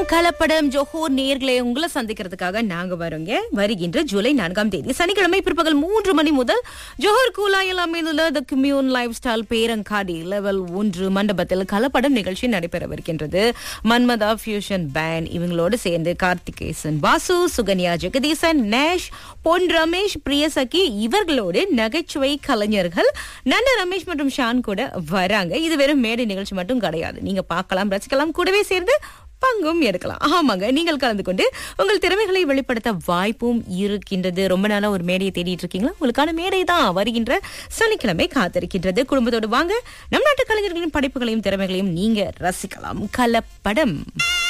கலப்படம் ஜோஹோர் நேயர்களை உங்களை சந்திக்கிறதுக்காக நாங்க வரோங்க. வருகின்ற ஜூலை 4ஆம் தேதி சனிக்கிழமை பிற்பகல் 3 மணி முதல் ஜோஹர் கூலாயில் அமைந்துள்ள தி கம்யூன் லைஃப் ஸ்டைல் பேரங்காடி லெவல் 1 மண்டபத்தில் கலப்படம் நிகழ்ச்சி நடைபெறவிருக்கின்றது. மன்மதா ஃபியூஷன் பேண்ட் இவங்களோடு சேர்ந்து கார்த்திகேசன், வாசு, சுகன்யா, ஜெகதீசன், நேஷ், பொன் ரமேஷ், பிரியசகி இவர்களோடு நகைச்சுவை கலைஞர்கள் நன்ன ரமேஷ் மற்றும் ஷான் கூட வராங்க. இது வெறும் மேடை நிகழ்ச்சி மட்டும் கிடையாது. நீங்க பார்க்கலாம், ரசிக்கலாம், கூடவே சேர்ந்து பங்கும் எடுக்கலாம். ஆமாங்க, நீங்கள் கலந்து கொண்டு உங்கள் திறமைகளை வெளிப்படுத்த வாய்ப்பும் இருக்கின்றது. ரொம்ப நாளா ஒரு மேடையை தேடிட்டு இருக்கீங்களா? உங்களுக்கான மேடை தான் வருகின்ற சனிக்கிழமை காத்திருக்கின்றது. குடும்பத்தோடு வாங்க, நம் நாட்டு கலைஞர்களின் படைப்புகளையும் திறமைகளையும் நீங்க ரசிக்கலாம். கலப்படம்.